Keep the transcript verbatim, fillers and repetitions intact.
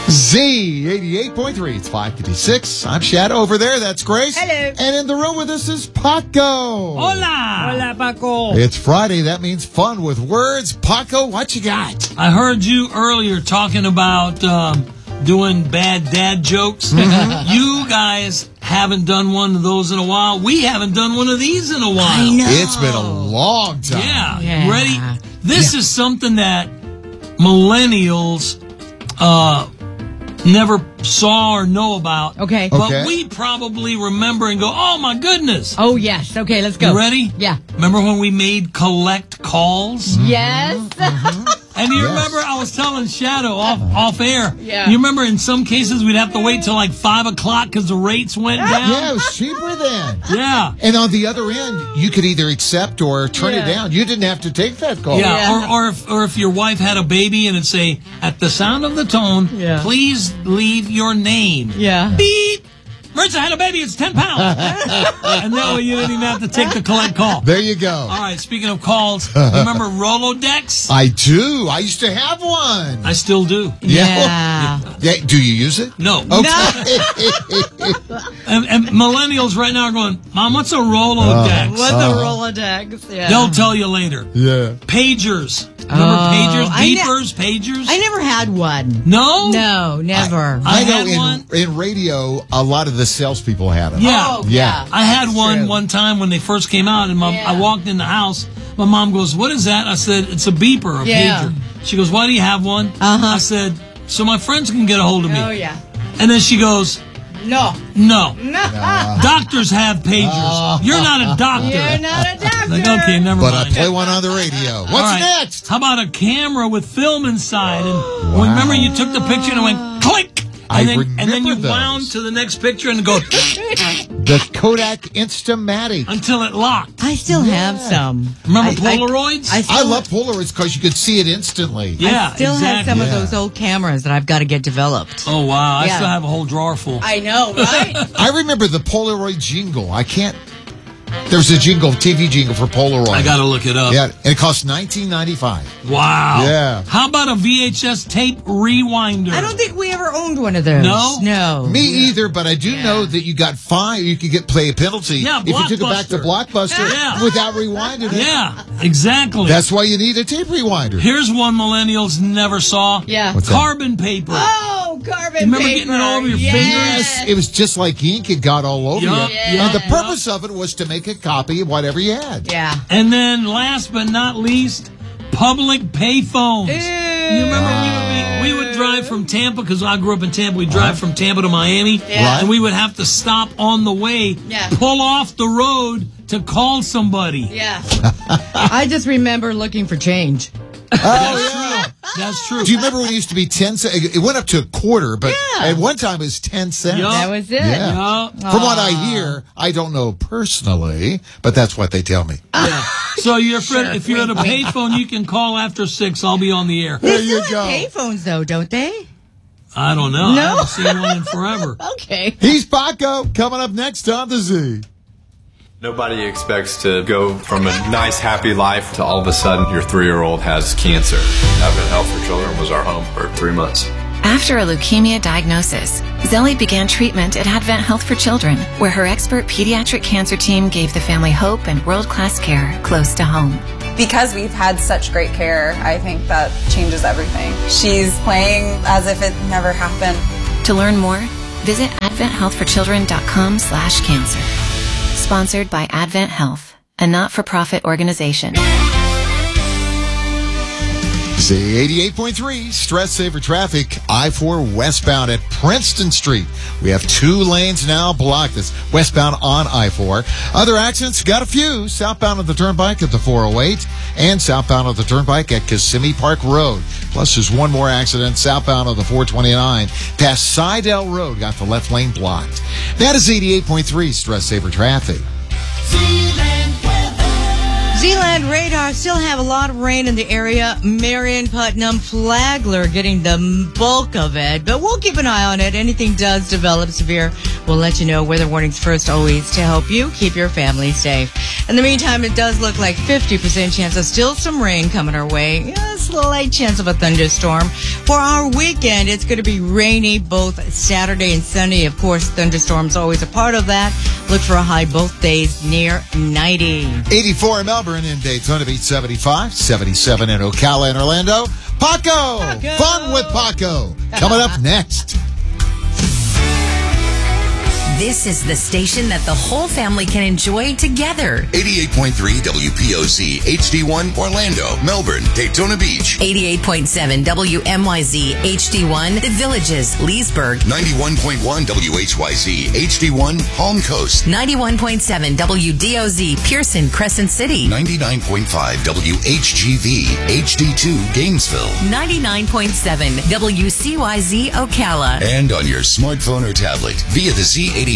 Z eighty-eight point three. It's five fifty-six. I'm Shadow. Over there, that's Grace. Hello. And in the room with us is Paco. Hola. Hola, Paco. It's Friday. That means fun with words. Paco, what you got? I heard you earlier talking about um, doing bad dad jokes. Mm-hmm. You guys haven't done one of those in a while. We haven't done one of these in a while. I know. It's been a long time. Yeah. Yeah. Ready? This Yeah. is something that millennials uh, never saw or know about. Okay. But Okay. we probably remember and go, oh, my goodness. Oh, yes. Okay, let's go. You ready? Yeah. Remember when we made collect calls? Yes. And you Yes. remember I was telling Shadow off off air. Yeah. You remember in some cases we'd have to wait till like five o'clock because the rates went down. Yeah, it was cheaper then. Yeah. And on the other end, you could either accept or turn Yeah. it down. You didn't have to take that call. Yeah. Yeah. Or or if or if your wife had a baby and it'd say, at the sound of the tone, Yeah. please leave your name. Yeah. Beep. Marissa had a baby. It's ten pounds. And that way you didn't even have to take the collect call. There you go. All right. Speaking of calls, you remember Rolodex? I do. I used to have one. I still do. Yeah. Yeah, do you use it? No. Okay. And, and millennials right now are going, Mom, what's a Rolodex? Uh, What's Uh-huh. a Rolodex? Yeah. They'll tell you later. Yeah. Pagers. Remember Oh, pagers? I ne- Beepers? Pagers? I never had one. No? No, never. I I know had in, one. in radio, a lot of the salespeople had them. Yeah. Oh, Yeah. yeah. I had That's one true. one time when they first came out, and my, Yeah. I walked in the house. My mom goes, "What is that?" I said, "It's a beeper, a Yeah. pager." She goes, "Why do you have one?" Uh-huh. I said, "So my friends can get a hold of me." Oh, yeah. And then she goes, No. "No, No. doctors have pagers. You're not a doctor." You're not a doctor. Like, okay, never But I mind. play one on the radio. What's All right. next? How about a camera with film inside? And well, remember, you took the picture and it went click, I and then and then you remember those. wound to the next picture and go The Kodak Instamatic. until it locked. I still have some. Remember I- I- Polaroids? I, still, I love Polaroids because you could see it instantly. yeah, I still exactly. have some of Yeah. those old cameras that I've got to get developed. Oh wow, I Yeah. still have a whole drawer full. I know, right? I remember the Polaroid jingle. I can't. There's a jingle, T V jingle for Polaroid. I gotta look it up. Yeah, and it cost nineteen ninety-five. Wow. Yeah. How about a V H S tape rewinder? I don't think we ever owned one of those. No? No. Me either, but I do Yeah. know that you got fined. You could get play a penalty Yeah, if you took it back to Blockbuster Yeah. without rewinding it. Yeah, exactly. That's why you need a tape rewinder. Here's one millennials never saw. Yeah. What's that? Carbon paper. Oh, carbon Remember paper. getting it all over your yes. Yes, it was just like ink. It got all over Yeah. you. Yeah. And the purpose of it was to make a copy of whatever you had. Yeah. And then last but not least, public payphones. You remember we would, be, we would drive from Tampa, because I grew up in Tampa, we'd drive from Tampa to Miami, Yeah. and we would have to stop on the way, Yeah. pull off the road to call somebody. Yeah. I just remember looking for change. Oh, yeah. That's true. Do you remember when it used to be ten cents? It went up to a quarter, but Yeah. at one time it was ten cents. Yeah. That was it. Yeah. Yeah. From what I hear, I don't know personally, but that's what they tell me. Yeah. So you're afraid, Sure. if you're at a Wink, wink. payphone, you can call after six. I'll be on the air. There They you still go. have payphones, though, don't they? I don't know. I No. haven't seen one in forever. Okay. He's Paco, coming up next on the Z. Nobody expects to go from a nice, happy life to all of a sudden your three-year-old has cancer. Advent Health for Children was our home for three months. After a leukemia diagnosis, Zelly began treatment at Advent Health for Children, where her expert pediatric cancer team gave the family hope and world-class care close to home. Because we've had such great care, I think that changes everything. She's playing as if it never happened. To learn more, visit advent health for children dot com slash cancer. Sponsored by Advent Health, a not-for-profit organization. Z eighty-eight point three, stress saver traffic, I four westbound at Princeton Street. We have two lanes now blocked. This westbound on I four. Other accidents, got a few. Southbound of the Turnpike at the four oh eight and southbound of the Turnpike at Kissimmee Park Road. Plus, there's one more accident southbound of the four twenty-nine past Sidell Road. Got the left lane blocked. That is eighty-eight point three, stress saver traffic. Z Zealand radar still have a lot of rain in the area. Marion, Putnam, Flagler getting the bulk of it. But we'll keep an eye on it. Anything does develop severe, we'll let you know. Weather warnings first always to help you keep your family safe. In the meantime, it does look like fifty percent chance of still some rain coming our way. Yeah, a slight chance of a thunderstorm. For our weekend, it's going to be rainy both Saturday and Sunday. Of course, thunderstorms always a part of that. Look for a high both days near ninety. eighty-four in Melbourne, in Daytona Beach, seventy-five, seventy-seven in Ocala and Orlando. Paco! Paco! Fun with Paco. Coming up next. This is the station that the whole family can enjoy together. eighty-eight point three W P O C H D one Orlando, Melbourne, Daytona Beach. eighty-eight point seven W M Y Z H D one The Villages, Leesburg. ninety-one point one W H Y Z H D one Palm Coast. ninety-one point seven W D O Z Pearson, Crescent City. ninety-nine point five W H G V H D two Gainesville. ninety-nine point seven W C Y Z Ocala. And on your smartphone or tablet via the Z eighty